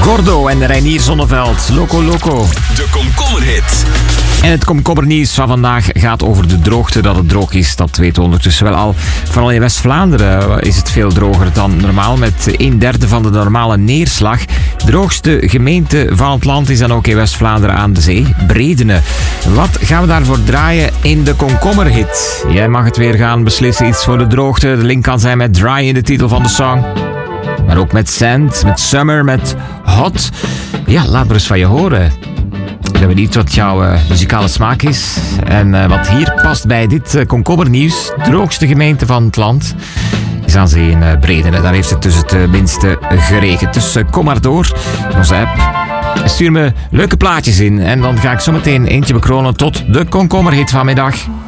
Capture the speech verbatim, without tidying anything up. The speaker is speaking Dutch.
Gordo en Reinier Zonneveld. Loco Loco. De komkommerhit. En het komkommernieuws van vandaag gaat over de droogte. Dat het droog is, dat weten we ondertussen wel al. Vooral in West-Vlaanderen is het veel droger dan normaal, met een derde van de normale neerslag. De droogste gemeente van het land is dan ook in West-Vlaanderen aan de zee, Bredene. Wat gaan we daarvoor draaien in de komkommerhit? Jij mag het weer gaan beslissen, iets voor de droogte. De link kan zijn met Dry in de titel van de song. Maar ook met Sand, met Summer, met Hot. Ja, laat maar eens van je horen. Ik ben benieuwd wat jouw uh, muzikale smaak is. En uh, wat hier past bij dit uh, komkommernieuws. Droogste gemeente van het land is aan zee in uh, Bredene. Daar heeft het dus het uh, minste geregend. Dus uh, kom maar door in onze app. Stuur me leuke plaatjes in. En dan ga ik zo meteen eentje bekronen tot de komkommerhit vanmiddag.